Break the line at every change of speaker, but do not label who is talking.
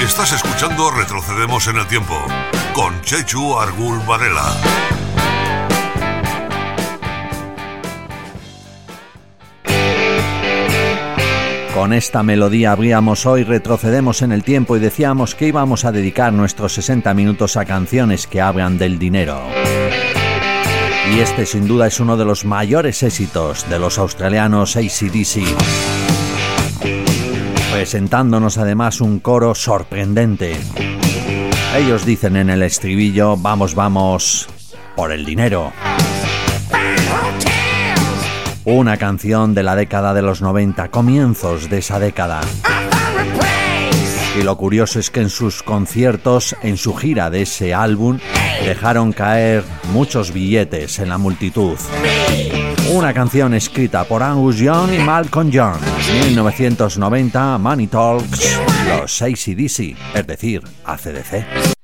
Estás escuchando Retrocedemos en el Tiempo con Chechu Argul Varela.
Con esta melodía abríamos hoy Retrocedemos en el Tiempo y decíamos que íbamos a dedicar nuestros 60 minutos a canciones que hablan del dinero. Y este sin duda es uno de los mayores éxitos de los australianos AC/DC, presentándonos además un coro sorprendente. Ellos dicen en el estribillo: vamos, vamos, por el dinero. Una canción de la década de los 90, comienzos de esa década. Y lo curioso es que en sus conciertos, en su gira de ese álbum, dejaron caer muchos billetes en la multitud. Una canción escrita por Angus Young y Malcolm Young. 1990, Money Talks, los AC/DC, es decir, AC/DC.